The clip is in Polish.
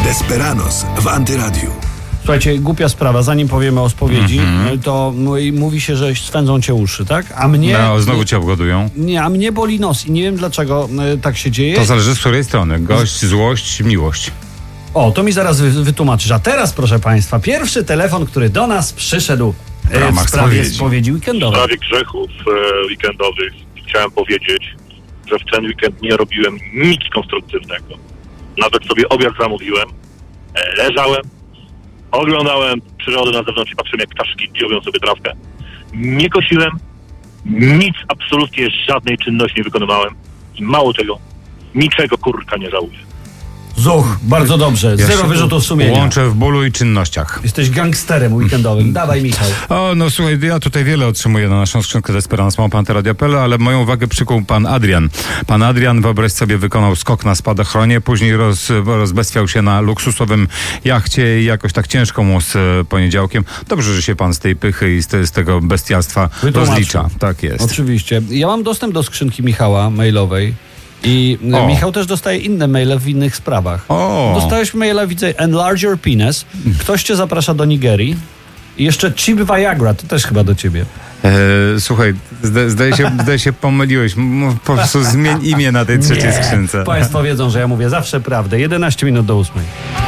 Desperados w Antyradiu. Słuchajcie, głupia sprawa, zanim powiemy o spowiedzi, to mówi się, że swędzą cię uszy, tak? A mnie... No, znowu cię obgadują. Nie, a mnie boli nos i nie wiem dlaczego tak się dzieje. To zależy z której strony. Gość, złość, miłość. O, to mi zaraz wytłumaczysz. A teraz, proszę Państwa, pierwszy telefon, który do nas przyszedł w sprawie spowiedzi W weekendowej. sprawie grzechów weekendowych chciałem powiedzieć, że w ten weekend nie robiłem nic konstruktywnego. Nawet sobie obiad zamówiłem, leżałem, oglądałem przyrodę na zewnątrz i patrzyłem, jak ptaszki dziobią sobie trawkę. Nie kosiłem, nic, absolutnie żadnej czynności nie wykonywałem i mało tego, niczego kurka nie żałuję. Zuch, bardzo dobrze. Ja Zero się wyrzutów sumienia. Łączę w bólu i czynnościach. Jesteś gangsterem weekendowym. Dawaj, Michał. O, no słuchaj, ja tutaj wiele otrzymuję na naszą skrzynkę Desperados@anteradio.pl, ale moją uwagę przykuł pan Adrian. Pan Adrian, wyobraź sobie, wykonał skok na spadochronie, później rozbestwiał się na luksusowym jachcie i jakoś tak ciężko mu z poniedziałkiem. Dobrze, że się pan z tej pychy i z tego bestialstwa rozlicza. Tak jest. Oczywiście. Ja mam dostęp do skrzynki Michała mailowej. I Michał też dostaje inne maile w innych sprawach. Dostałeś maila, widzę, enlarge your penis. Ktoś cię zaprasza do Nigerii. I jeszcze cheap Viagra, to też chyba do ciebie. Słuchaj, zdaje się pomyliłeś. Po prostu zmień imię na tej trzeciej skrzynce. Państwo wiedzą, że ja mówię zawsze prawdę. 11 minut do 8.